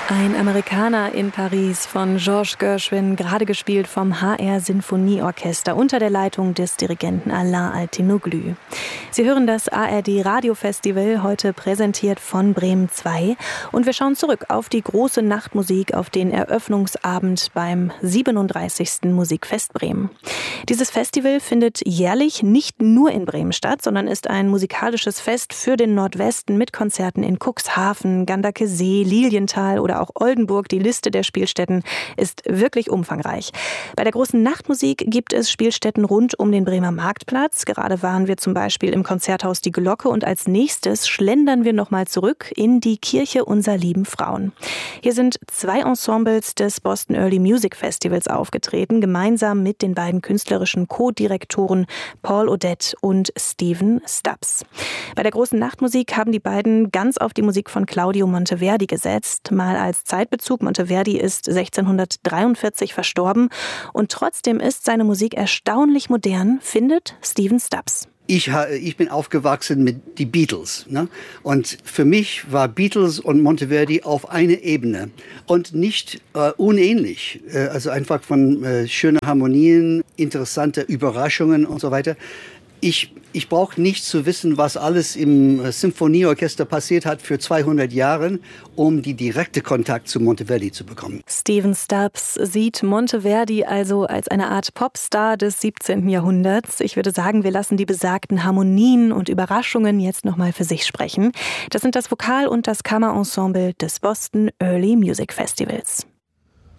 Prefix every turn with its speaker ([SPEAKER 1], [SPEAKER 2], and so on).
[SPEAKER 1] Ein Amerikaner in Paris von Georges Gershwin, gerade gespielt vom HR Sinfonieorchester unter der Leitung des Dirigenten Alain Altinoglu. Sie hören das ARD Radiofestival, heute präsentiert von Bremen 2. Und wir schauen zurück auf die große Nachtmusik, auf den Eröffnungsabend beim 37. Musikfest Bremen. Dieses Festival findet jährlich nicht nur in Bremen statt, sondern ist ein musikalisches Fest für den Nordwesten mit Konzerten in Cuxhaven, Ganderkesee, Lilienthal oder auch Oldenburg. Die Liste der Spielstätten ist wirklich umfangreich. Bei der großen Nachtmusik gibt es Spielstätten rund um den Bremer Marktplatz. Gerade waren wir zum Beispiel im Konzerthaus Die Glocke und als nächstes schlendern wir nochmal zurück in die Kirche unser lieben Frauen. Hier sind 2 Ensembles des Boston Early Music Festivals aufgetreten, gemeinsam mit den beiden künstlerischen Co-Direktoren Paul Odette und Stephen Stubbs. Bei der großen Nachtmusik haben die beiden ganz auf die Musik von Claudio Monteverdi gesetzt. Mal als Zeitbezug: Monteverdi ist 1643 verstorben und trotzdem ist seine Musik erstaunlich modern, findet Stephen Stubbs.
[SPEAKER 2] Ich bin aufgewachsen mit die Beatles, ne? Und für mich war Beatles und Monteverdi auf einer Ebene und nicht unähnlich. Also einfach von schönen Harmonien, interessante Überraschungen und so weiter. Ich brauche nicht zu wissen, was alles im Symphonieorchester passiert hat für 200 Jahre, um die direkte Kontakt zu Monteverdi zu bekommen.
[SPEAKER 1] Stephen Stubbs sieht Monteverdi also als eine Art Popstar des 17. Jahrhunderts. Ich würde sagen, wir lassen die besagten Harmonien und Überraschungen jetzt nochmal für sich sprechen. Das sind das Vokal- und das Kammerensemble des Boston Early Music Festivals.